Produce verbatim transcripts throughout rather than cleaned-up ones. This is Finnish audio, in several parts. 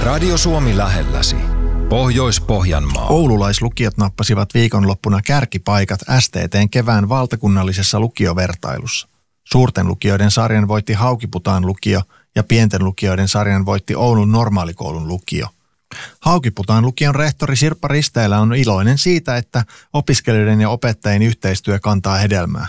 Radio Suomi lähelläsi. Pohjois-Pohjanmaa. Oululaislukiot nappasivat viikonloppuna kärkipaikat S T T:n kevään valtakunnallisessa lukiovertailussa. Suurten lukioiden sarjan voitti Haukiputaan lukio ja pienten lukioiden sarjan voitti Oulun normaalikoulun lukio. Haukiputaan lukion rehtori Sirpa Risteilä on iloinen siitä, että opiskelijoiden ja opettajien yhteistyö kantaa hedelmää.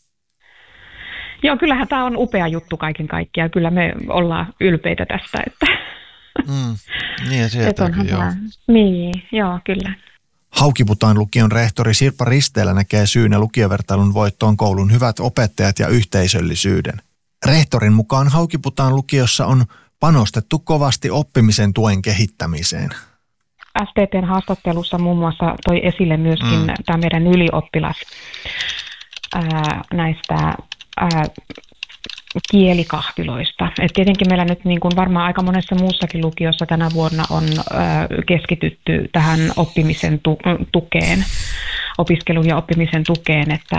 Joo, kyllähän tämä on upea juttu kaiken kaikkiaan. Kyllä me ollaan ylpeitä tästä, että Mm, niin sieltäkin, joo. Niin, joo, kyllä. Haukiputaan lukion rehtori Sirpa Risteilä näkee syynä lukiovertailun voittoon koulun hyvät opettajat ja yhteisöllisyyden. Rehtorin mukaan Haukiputaan lukiossa on panostettu kovasti oppimisen tuen kehittämiseen. S T T:n haastattelussa muun muassa toi esille myöskin mm. tämä meidän ylioppilas ää, näistä ää, kielikahviloista. Et tietenkin meillä nyt niin kuin varmaan aika monessa muussakin lukiossa tänä vuonna on ää, keskitytty tähän oppimisen tu- tukeen, opiskelun ja oppimisen tukeen, että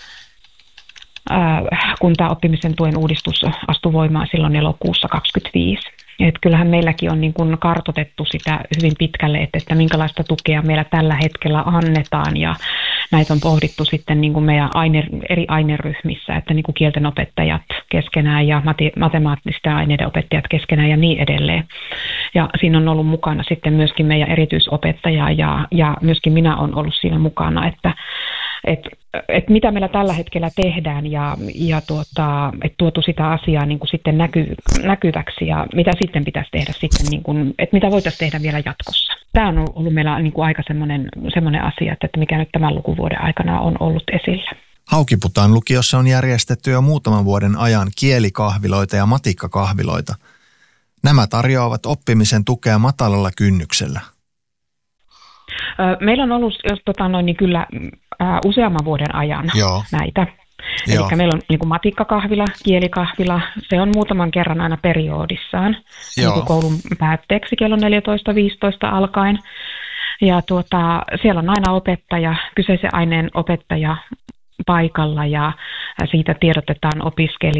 ää, kun tämä oppimisen tuen uudistus astui voimaan silloin elokuussa kaksikymmentäviisi. Et kyllähän meilläkin on niin kuin kartoitettu sitä hyvin pitkälle, että, että minkälaista tukea meillä tällä hetkellä annetaan, ja näitä on pohdittu sitten niin kuin meidän aine, eri aineryhmissä, että niin kuin kieltenopettajat keskenään ja mati, matemaattisten aineiden opettajat keskenään ja niin edelleen. Ja siinä on ollut mukana sitten myöskin meidän erityisopettaja ja, ja myöskin minä olen ollut siinä mukana, että et, et mitä meillä tällä hetkellä tehdään ja, ja tuota, et tuotu sitä asiaa niin kuin sitten näky, näkyväksi ja mitä sitten pitäisi tehdä sitten, niin kuin, että mitä voitaisiin tehdä vielä jatkossa. Tämä on ollut meillä niin kuin aika semmoinen, semmoinen asia, että mikä nyt tämän lukuvuoden aikana on ollut esillä. Haukiputaan lukiossa on järjestetty jo muutaman vuoden ajan kielikahviloita ja matikkakahviloita. Nämä tarjoavat oppimisen tukea matalalla kynnyksellä. Meillä on ollut jos, tota, noin, niin kyllä ää, useamman vuoden ajan Joo. näitä. Eli meillä on niin kuin matikkakahvila, kielikahvila, se on muutaman kerran aina periodissaan niin kuin koulun päätteeksi kello neljätoista viisitoista alkaen. Ja tuota, siellä on aina opettaja, kyseisen aineen opettaja paikalla ja siitä tiedotetaan opiskelijoille.